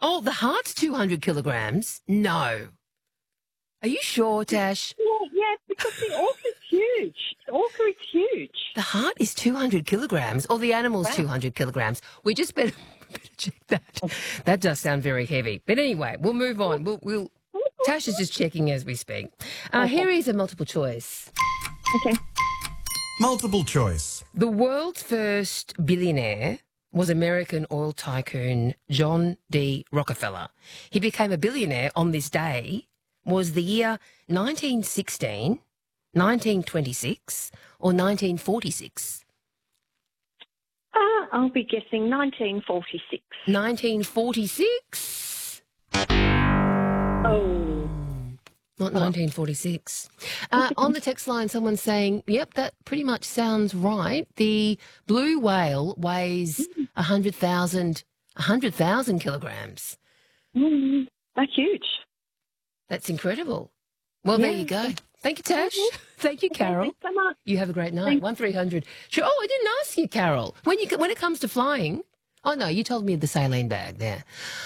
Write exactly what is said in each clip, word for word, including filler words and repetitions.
Oh, the heart's two hundred kilograms? No. Are you sure, Tash? Yeah, yeah, because the orca's huge. The orca is huge. The heart is two hundred kilograms, or the animal's Wow. two hundred kilograms. We just better, better check that. That does sound very heavy. But anyway, we'll move on. We'll, we'll Tash is just checking as we speak. Uh, Okay. Here is a multiple choice. Okay. Multiple choice. The world's first billionaire was American oil tycoon John D. Rockefeller. He became a billionaire on this day. Was the year nineteen sixteen, nineteen twenty-six, or nineteen forty-six? Uh, I'll be guessing nineteen forty-six. nineteen forty-six? Oh. Not nineteen forty-six. Uh, on the text line, someone's saying, yep, that pretty much sounds right. The blue whale weighs one hundred thousand one hundred thousand kilograms. Mm, that's huge. That's incredible. Well, there Yeah. you go. Thank you, Tash. Thank you, Carol. Thanks so much. You have a great night. One three hundred. Sure. Oh, I didn't ask you, Carol. When you when it comes to flying, oh no, you told me the saline bag there.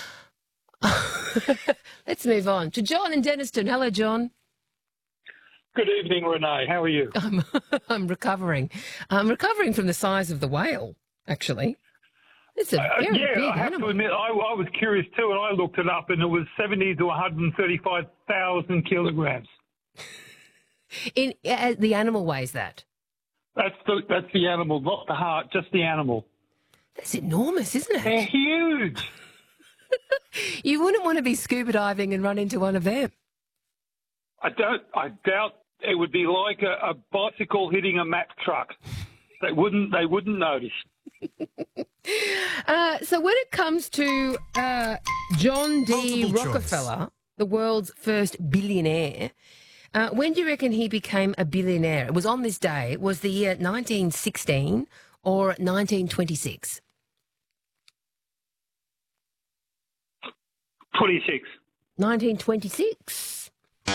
Let's move on to John in Denniston. Hello, John. Good evening, Renee. How are you? I'm I'm recovering. I'm recovering from the size of the whale. Actually, it's a Uh, very yeah, big I have animal. to admit, I, I was curious too, and I looked it up, and it was seventy to one hundred thirty-five thousand kilograms. In uh, the animal weighs that. That's the that's the animal, not the heart, just the animal. That's enormous, isn't They're it? huge. You wouldn't want to be scuba diving and run into one of them. I don't. I doubt it would be like a, a bicycle hitting a Mack truck. They wouldn't. They wouldn't notice. Uh, so when it comes to uh, John D. Multiple choice. Rockefeller, the world's first billionaire, uh, when do you reckon he became a billionaire? It was on this day. Was the year nineteen sixteen or nineteen twenty-six? Twenty-six. nineteen twenty-six.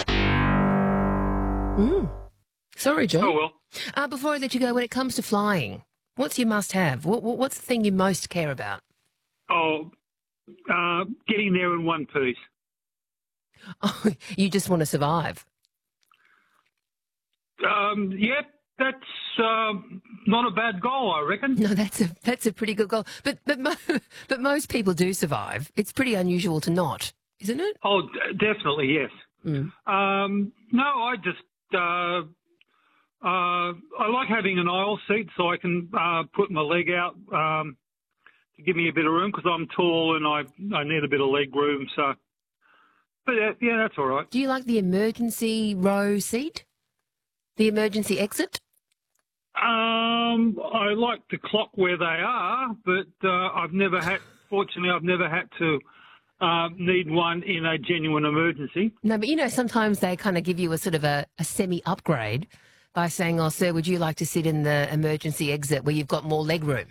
Mm. Sorry, John. Oh well. Uh, before I let you go, when it comes to flying, what's your must-have? What, what, what's the thing you most care about? Oh, uh, getting there in one piece. Oh, you just want to survive. Um, yeah, that's um, not a bad goal, I reckon. No, that's a that's a pretty good goal. But but mo- but most people do survive. It's pretty unusual to not, isn't it? Oh, d- definitely, yes. Mm. Um, no, I just uh, uh, I like having an aisle seat so I can uh, put my leg out um, to give me a bit of room because I'm tall and I I need a bit of leg room. So, but yeah, yeah, that's all right. Do you like the emergency row seat? The emergency exit? Um, I like to clock where they are, but uh, I've never had. Fortunately, I've never had to uh, need one in a genuine emergency. No, but you know, sometimes they kind of give you a sort of a, a semi-upgrade by saying, oh, sir, would you like to sit in the emergency exit where you've got more leg room?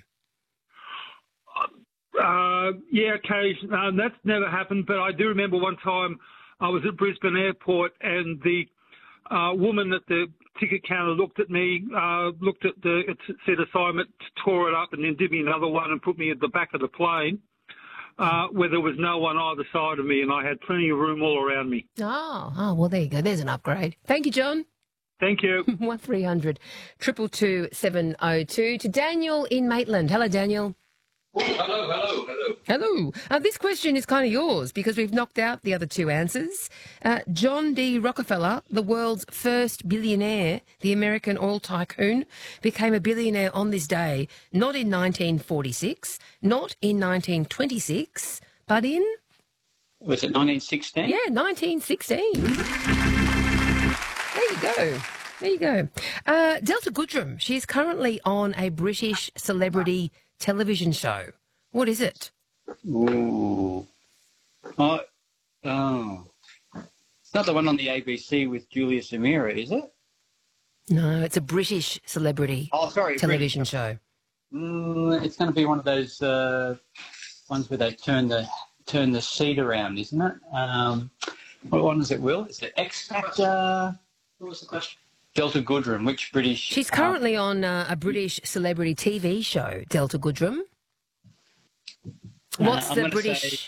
Uh, yeah, occasionally. Um, that's never happened, but I do remember one time I was at Brisbane Airport and the uh, woman at the ticket counter looked at me, uh, looked at the it said assignment, tore it up and then did me another one and put me at the back of the plane uh, where there was no one either side of me and I had plenty of room all around me. Oh, oh, well, there you go. There's an upgrade. Thank you, John. Thank you. one three hundred two two two seven oh two. To Daniel in Maitland. Hello, Daniel. Hello, hello, hello. Hello. Uh, this question is kind of yours because we've knocked out the other two answers. Uh, John D. Rockefeller, the world's first billionaire, the American oil tycoon, became a billionaire on this day, not in nineteen forty-six, not in nineteen twenty-six, but in, Was it nineteen sixteen? yeah, nineteen sixteen. There you go. There you go. Uh, Delta Goodrem, she's currently on a British celebrity television show. What is it? Ooh. Oh, oh. It's not the one on the A B C with Julius Amira, is it? No, it's a British celebrity Oh, sorry. television show. Mm, it's going to be one of those uh, ones where they turn the turn the seat around, isn't it? Um, what one is it, Will? Is it X Factor? What was the question? Delta Goodrem, which British... She's currently on uh, a British celebrity T V show, Delta Goodrem. What's I'm the gonna British... say